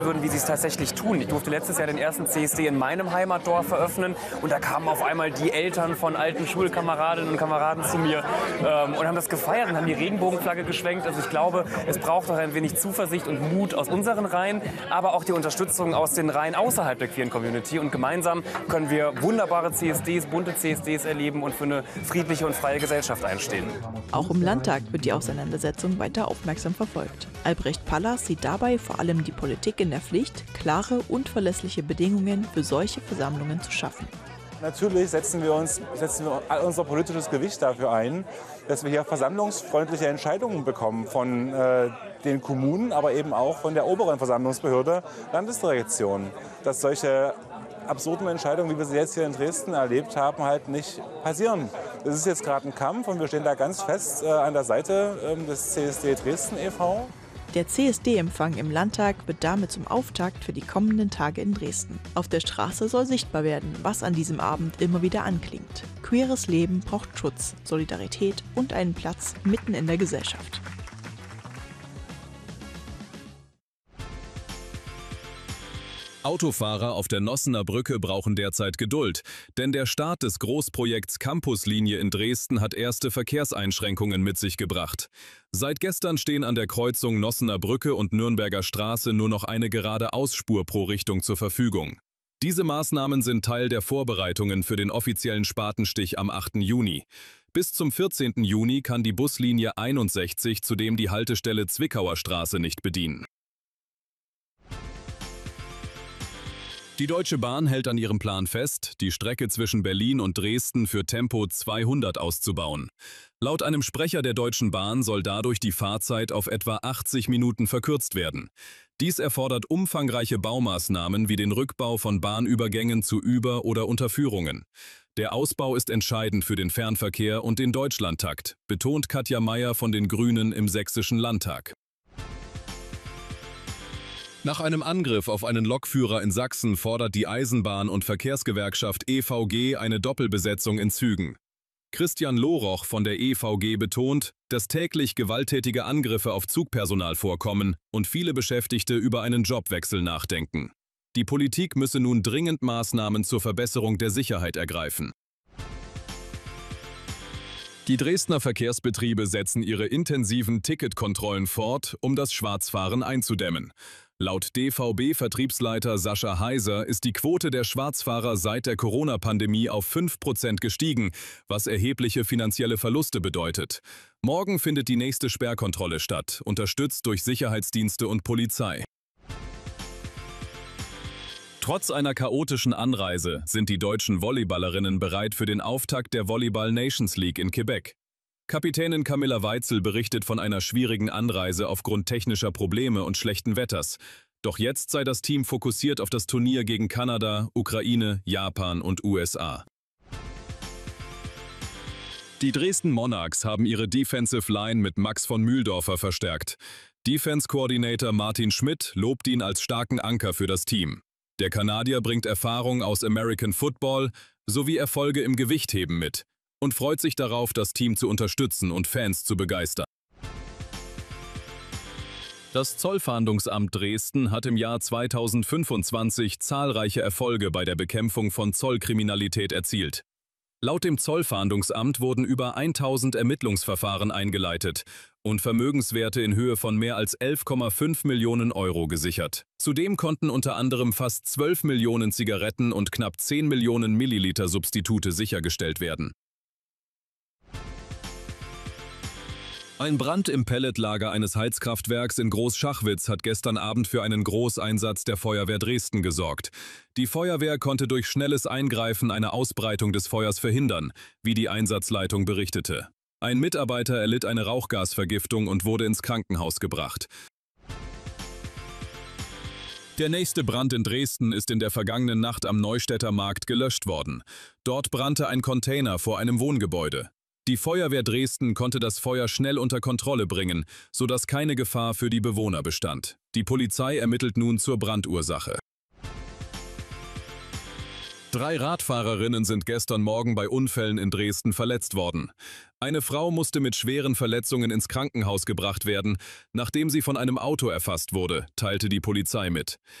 würden, wie sie es tatsächlich tun. Ich durfte letztes Jahr den ersten CSD in meinem Heimatdorf eröffnen und da kamen auf einmal die Eltern von alten Schulkameradinnen und Kameraden zu mir und haben das gefeiert und haben die Regenbogenflagge geschwenkt. Also ich glaube, es braucht auch ein wenig Zuversicht und Mut aus unseren Reihen, aber auch die Unterstützung aus den Reihen außerhalb der queeren Community. Und gemeinsam können wir wunderbare CSDs, bunte CSDs erleben und für eine friedliche und freie Gesellschaft einstehen. Auch im Landtag wird die Auseinandersetzung weiter aufmerksam verfolgt. Albrecht Pallas sieht dabei vor allem die Politik in der Pflicht, klare und verlässliche Bedingungen für solche Versammlungen zu schaffen. Natürlich setzen wir all unser politisches Gewicht dafür ein, dass wir hier versammlungsfreundliche Entscheidungen bekommen von den Kommunen, aber eben auch von der oberen Versammlungsbehörde, Landesdirektion. Dass solche absurden Entscheidungen, wie wir sie jetzt hier in Dresden erlebt haben, halt nicht passieren. Das ist jetzt gerade ein Kampf und wir stehen da ganz fest an der Seite des CSD Dresden e.V. Der CSD-Empfang im Landtag wird damit zum Auftakt für die kommenden Tage in Dresden. Auf der Straße soll sichtbar werden, was an diesem Abend immer wieder anklingt. Queeres Leben braucht Schutz, Solidarität und einen Platz mitten in der Gesellschaft. Autofahrer auf der Nossener Brücke brauchen derzeit Geduld, denn der Start des Großprojekts Campuslinie in Dresden hat erste Verkehrseinschränkungen mit sich gebracht. Seit gestern stehen an der Kreuzung Nossener Brücke und Nürnberger Straße nur noch eine gerade Ausspur pro Richtung zur Verfügung. Diese Maßnahmen sind Teil der Vorbereitungen für den offiziellen Spatenstich am 8. Juni. Bis zum 14. Juni kann die Buslinie 61 zudem die Haltestelle Zwickauer Straße nicht bedienen. Die Deutsche Bahn hält an ihrem Plan fest, die Strecke zwischen Berlin und Dresden für Tempo 200 auszubauen. Laut einem Sprecher der Deutschen Bahn soll dadurch die Fahrzeit auf etwa 80 Minuten verkürzt werden. Dies erfordert umfangreiche Baumaßnahmen wie den Rückbau von Bahnübergängen zu Über- oder Unterführungen. Der Ausbau ist entscheidend für den Fernverkehr und den Deutschlandtakt, betont Katja Mayer von den Grünen im Sächsischen Landtag. Nach einem Angriff auf einen Lokführer in Sachsen fordert die Eisenbahn- und Verkehrsgewerkschaft EVG eine Doppelbesetzung in Zügen. Christian Loroch von der EVG betont, dass täglich gewalttätige Angriffe auf Zugpersonal vorkommen und viele Beschäftigte über einen Jobwechsel nachdenken. Die Politik müsse nun dringend Maßnahmen zur Verbesserung der Sicherheit ergreifen. Die Dresdner Verkehrsbetriebe setzen ihre intensiven Ticketkontrollen fort, um das Schwarzfahren einzudämmen. Laut DVB-Vertriebsleiter Sascha Heiser ist die Quote der Schwarzfahrer seit der Corona-Pandemie auf 5% gestiegen, was erhebliche finanzielle Verluste bedeutet. Morgen findet die nächste Sperrkontrolle statt, unterstützt durch Sicherheitsdienste und Polizei. Trotz einer chaotischen Anreise sind die deutschen Volleyballerinnen bereit für den Auftakt der Volleyball Nations League in Quebec. Kapitänin Camilla Weitzel berichtet von einer schwierigen Anreise aufgrund technischer Probleme und schlechten Wetters. Doch jetzt sei das Team fokussiert auf das Turnier gegen Kanada, Ukraine, Japan und USA. Die Dresden Monarchs haben ihre Defensive Line mit Max von Mühldorfer verstärkt. Defense Coordinator Martin Schmidt lobt ihn als starken Anker für das Team. Der Kanadier bringt Erfahrung aus American Football sowie Erfolge im Gewichtheben mit und freut sich darauf, das Team zu unterstützen und Fans zu begeistern. Das Zollfahndungsamt Dresden hat im Jahr 2025 zahlreiche Erfolge bei der Bekämpfung von Zollkriminalität erzielt. Laut dem Zollfahndungsamt wurden über 1000 Ermittlungsverfahren eingeleitet und Vermögenswerte in Höhe von mehr als 11,5 Millionen Euro gesichert. Zudem konnten unter anderem fast 12 Millionen Zigaretten und knapp 10 Millionen Milliliter Substitute sichergestellt werden. Ein Brand im Pelletlager eines Heizkraftwerks in Großschachwitz hat gestern Abend für einen Großeinsatz der Feuerwehr Dresden gesorgt. Die Feuerwehr konnte durch schnelles Eingreifen eine Ausbreitung des Feuers verhindern, wie die Einsatzleitung berichtete. Ein Mitarbeiter erlitt eine Rauchgasvergiftung und wurde ins Krankenhaus gebracht. Der nächste Brand in Dresden ist in der vergangenen Nacht am Neustädter Markt gelöscht worden. Dort brannte ein Container vor einem Wohngebäude. Die Feuerwehr Dresden konnte das Feuer schnell unter Kontrolle bringen, sodass keine Gefahr für die Bewohner bestand. Die Polizei ermittelt nun zur Brandursache. 3 Radfahrerinnen sind gestern Morgen bei Unfällen in Dresden verletzt worden. Eine Frau musste mit schweren Verletzungen ins Krankenhaus gebracht werden, nachdem sie von einem Auto erfasst wurde, teilte die Polizei mit.